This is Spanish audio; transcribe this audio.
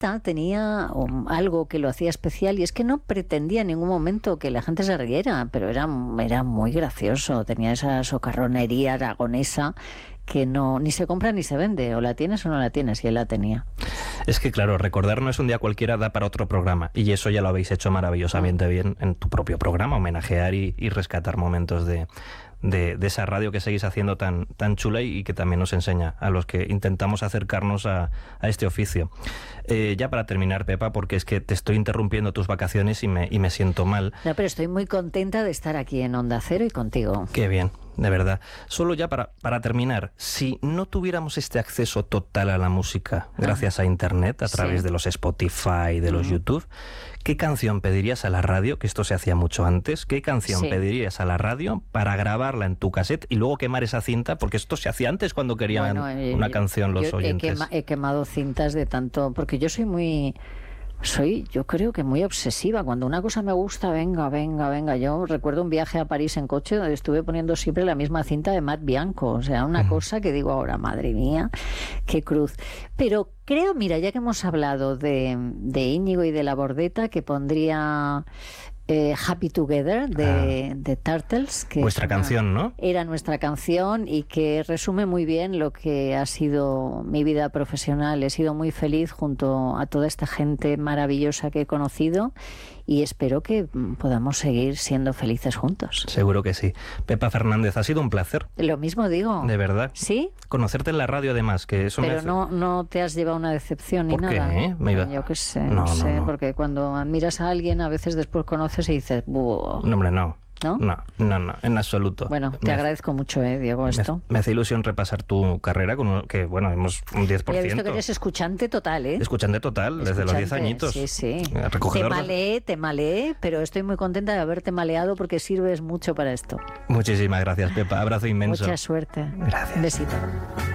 Marta tenía algo que lo hacía especial, y es que no pretendía en ningún momento que la gente se riera, pero era muy gracioso. Tenía esa socarronería aragonesa que no ni se compra ni se vende, o la tienes o no la tienes, y él la tenía. Es que claro, recordar No es un día cualquiera da para otro programa, y eso ya lo habéis hecho maravillosamente bien en tu propio programa, homenajear y rescatar momentos de esa radio que seguís haciendo tan chula y que también nos enseña a los que intentamos acercarnos a este oficio. Ya para terminar, Pepa, porque es que te estoy interrumpiendo tus vacaciones y me siento mal. No, pero estoy muy contenta de estar aquí en Onda Cero y contigo. Qué bien, de verdad. Solo ya para terminar, si no tuviéramos este acceso total a la música gracias a Internet, a través de los Spotify, de los YouTube, ¿qué canción pedirías a la radio? Que esto se hacía mucho antes. ¿Qué canción pedirías a la radio para grabarla en tu cassette y luego quemar esa cinta? Porque esto se hacía antes cuando querían una canción los oyentes. He quemado cintas de tanto, porque yo yo creo que muy obsesiva. Cuando una cosa me gusta, venga. Yo recuerdo un viaje a París en coche donde estuve poniendo siempre la misma cinta de Matt Bianco. O sea, una cosa que digo ahora, madre mía, qué cruz. Pero creo, mira, ya que hemos hablado de Íñigo y de La Bordeta, que pondría Happy Together de Turtles, que vuestra canción, ¿no? Era nuestra canción y que resume muy bien lo que ha sido mi vida profesional. He sido muy feliz junto a toda esta gente maravillosa que he conocido, y espero que podamos seguir siendo felices juntos. Seguro que sí. Pepa Fernández, ha sido un placer. Lo mismo digo. De verdad. ¿Sí? Conocerte en la radio, además, que eso pero no te has llevado una decepción ni nada. ¿Por qué? Yo qué sé, no sé, porque cuando admiras a alguien a veces después conoces y dices, ¡buh! No, hombre, no. ¿No? No, en absoluto. Bueno, te agradezco mucho, Diego, esto. Me hace ilusión repasar tu carrera, que bueno, hemos un 10%. He visto que eres escuchante total, Escuchante total, desde los 10 añitos. Sí. Recogedor te maleé, pero estoy muy contenta de haberte maleado porque sirves mucho para esto. Muchísimas gracias, Pepa. Abrazo inmenso. Mucha suerte. Gracias. Un besito.